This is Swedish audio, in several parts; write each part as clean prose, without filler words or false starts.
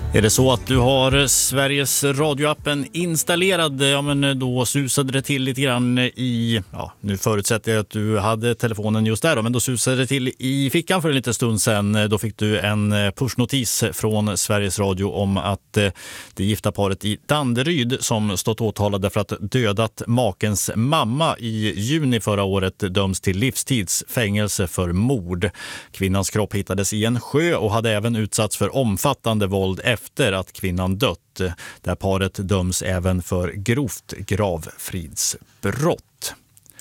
Är det så att du har Sveriges radioappen installerad, ja men då susade det till lite grann i, ja nu förutsätter jag att du hade telefonen just där då, men då susade det till i fickan för en liten stund sedan. Då fick du en pushnotis från Sveriges Radio om att det gifta paret i Danderyd som stått åtalade för att dödat makens mamma i juni förra året döms till livstidsfängelse för mord. Kvinnans kropp hittades i en sjö och hade även utsatts för omfattande våld efter att kvinnan dött. Där paret döms även för grovt gravfridsbrott.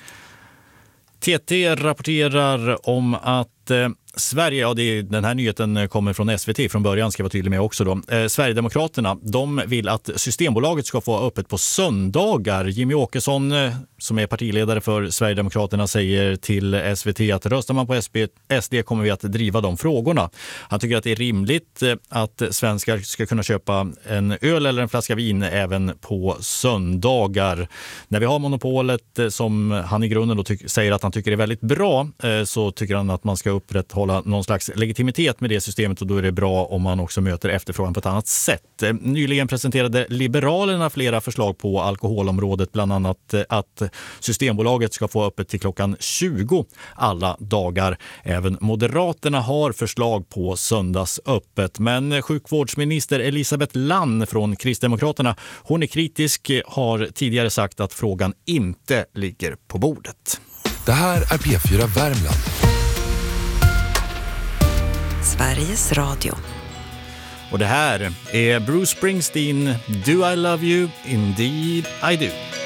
TT rapporterar om att Sverige, ja den här nyheten kommer från SVT från början, ska jag vara tydlig med också då. Sverigedemokraterna, de vill att Systembolaget ska få öppet på söndagar. Jimmy Åkesson, som är partiledare för Sverigedemokraterna, säger till SVT att röstar man på SD kommer vi att driva de frågorna. Han tycker att det är rimligt att svenskar ska kunna köpa en öl eller en flaska vin även på söndagar. När vi har monopolet som han i grunden då säger att han tycker är väldigt bra, så tycker han att man ska upprätthålla någon slags legitimitet med det systemet, och då är det bra om man också möter efterfrågan på ett annat sätt. Nyligen presenterade Liberalerna flera förslag på alkoholområdet, bland annat att Systembolaget ska få öppet till klockan 20 alla dagar. Även Moderaterna har förslag på söndagsöppet, men sjukvårdsminister Elisabeth Lann från Kristdemokraterna, hon är kritisk, har tidigare sagt att frågan inte ligger på bordet. Det här är P4 Värmland. Sveriges Radio. Och det här är Bruce Springsteen, Do I Love You? Indeed I Do.